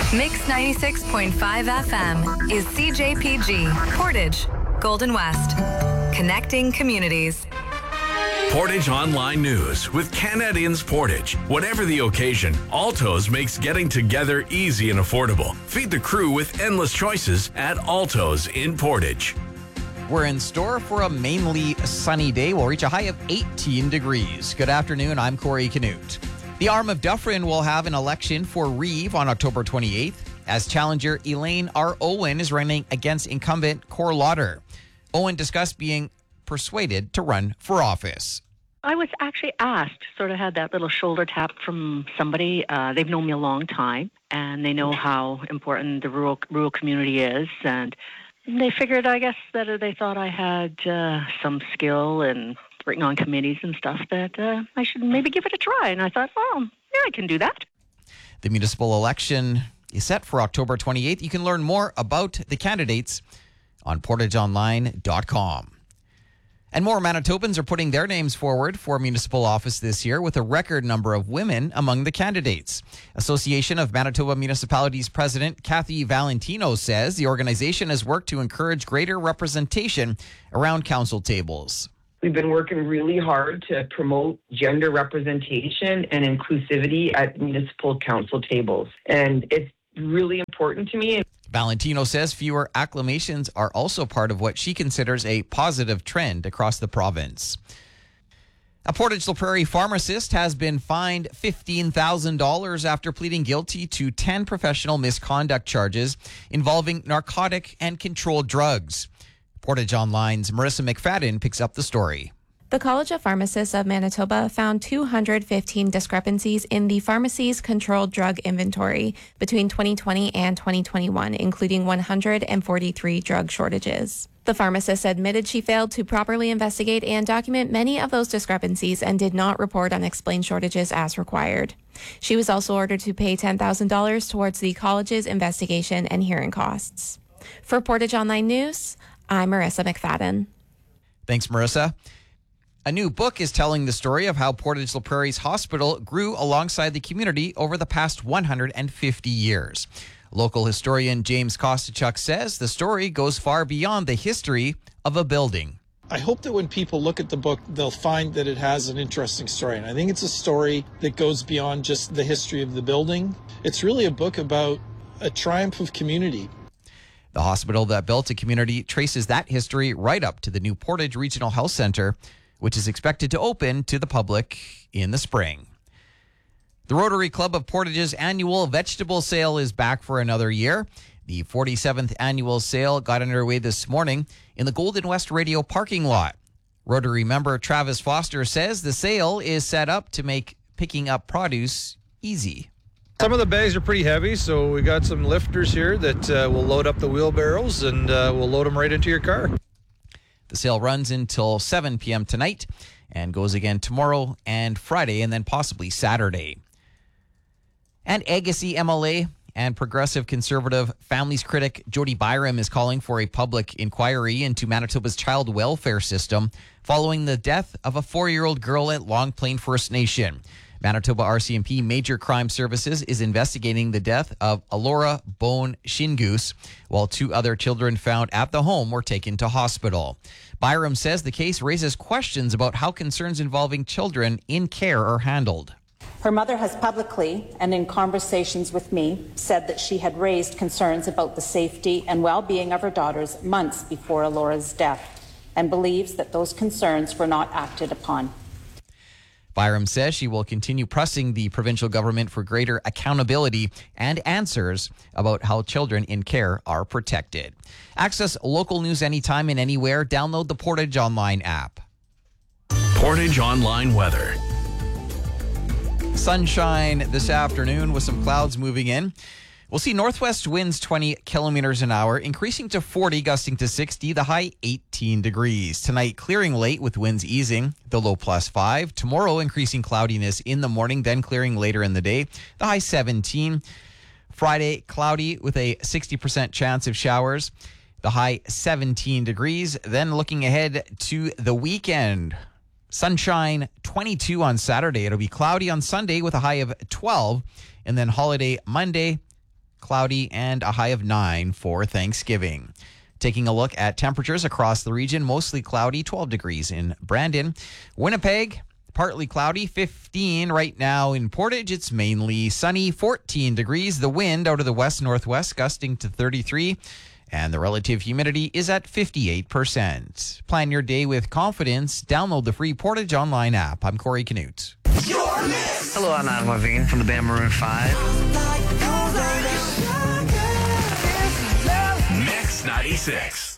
Mix 96.5 FM is CJPG, Portage, Golden West. Connecting communities. Portage Online News with Canadians Portage. Whatever the occasion, Altos makes getting together easy and affordable. Feed the crew with endless choices at Altos in Portage. We're in store for a mainly sunny day. We'll reach a high of 18 degrees. Good afternoon. I'm Corey Canute. The Arm of Dufferin will have an election for Reeve on October 28th as challenger Elaine R. Owen is running against incumbent Cor Lauder. Owen discussed being persuaded to run for office. I was actually asked, sort of had that little shoulder tap from somebody. They've known me a long time, and they know how important the rural community is, and they figured, I guess, that they thought I had some skill in working on committees and stuff, that I should maybe give it a try. And I thought, well, yeah, I can do that. The municipal election is set for October 28th. You can learn more about the candidates on portageonline.com. And more Manitobans are putting their names forward for municipal office this year, with a record number of women among the candidates. Association of Manitoba Municipalities President Kathy Valentino says the organization has worked to encourage greater representation around council tables. We've been working really hard to promote gender representation and inclusivity at municipal council tables, and it's really important to me. Valentino says fewer acclamations are also part of what she considers a positive trend across the province. A Portage La Prairie pharmacist has been fined $15,000 after pleading guilty to 10 professional misconduct charges involving narcotic and controlled drugs. Portage Online's Marissa McFadden picks up the story. The College of Pharmacists of Manitoba found 215 discrepancies in the pharmacy's controlled drug inventory between 2020 and 2021, including 143 drug shortages. The pharmacist admitted she failed to properly investigate and document many of those discrepancies and did not report unexplained shortages as required. She was also ordered to pay $10,000 towards the college's investigation and hearing costs. For Portage Online News, I'm Marissa McFadden. Thanks, Marissa. A new book is telling the story of how Portage La Prairie's hospital grew alongside the community over the past 150 years. Local historian James Kostachuk says the story goes far beyond the history of a building. I hope that when people look at the book, they'll find that it has an interesting story. And I think it's a story that goes beyond just the history of the building. It's really a book about a triumph of community. The hospital that built a community traces that history right up to the new Portage Regional Health Centre, which is expected to open to the public in the spring. The Rotary Club of Portage's annual vegetable sale is back for another year. The 47th annual sale got underway this morning in the Golden West Radio parking lot. Rotary member Travis Foster says the sale is set up to make picking up produce easy. Some of the bags are pretty heavy, so we got some lifters here that will load up the wheelbarrows and we'll load them right into your car. The sale runs until 7 p.m. tonight and goes again tomorrow and Friday and then possibly Saturday. And Agassiz MLA and Progressive Conservative Families critic Jody Byram is calling for a public inquiry into Manitoba's child welfare system following the death of a 4-year-old girl at Long Plain First Nation. Manitoba RCMP Major Crime Services is investigating the death of Alora Bone Shingoose, while 2 other children found at the home were taken to hospital. Byram says the case raises questions about how concerns involving children in care are handled. Her mother has publicly and in conversations with me said that she had raised concerns about the safety and well-being of her daughters months before Alora's death and believes that those concerns were not acted upon. Byram says she will continue pressing the provincial government for greater accountability and answers about how children in care are protected. Access local news anytime and anywhere. Download the Portage Online app. Portage Online weather. Sunshine this afternoon with some clouds moving in. We'll see northwest winds 20 kilometers an hour, increasing to 40, gusting to 60, the high 18 degrees. Tonight, clearing late with winds easing, the low +5. Tomorrow, increasing cloudiness in the morning, then clearing later in the day, the high 17. Friday, cloudy with a 60% chance of showers, the high 17 degrees. Then looking ahead to the weekend, sunshine 22 on Saturday. It'll be cloudy on Sunday with a high of 12, and then holiday Monday, cloudy, and a high of 9 for Thanksgiving. Taking a look at temperatures across the region, mostly cloudy, 12 degrees in Brandon. Winnipeg, partly cloudy, 15 right now in Portage. It's mainly sunny, 14 degrees. The wind out of the west-northwest gusting to 33, and the relative humidity is at 58%. Plan your day with confidence. Download the free Portage Online app. I'm Corey Canute. Hello, I'm Adam Levine from the band Maroon 5. Mix 96.